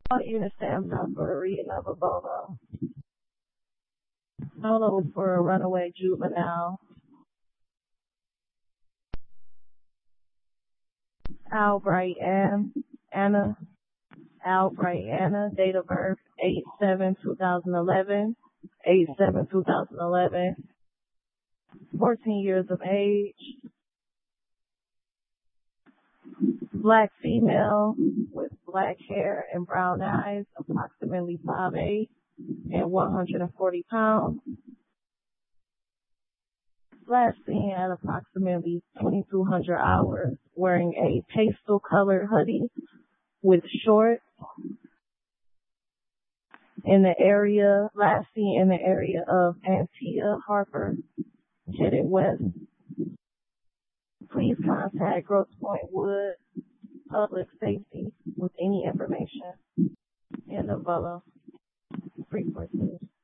Unit stamp number, reading of a bolo. Solo for a runaway juvenile. Albright Anna. Albright Anna, date of birth 8/7/2011. 8/7/2011. 14 years of age. Black female with black hair and brown eyes, approximately 5'8" and 140 pounds. Last seen at approximately 2200 hours, wearing a pastel colored hoodie with shorts in the area, last seen in the area of Antia Harper, headed west. Please contact Grosse Pointe Wood Public Safety with any information in the bolo frequency.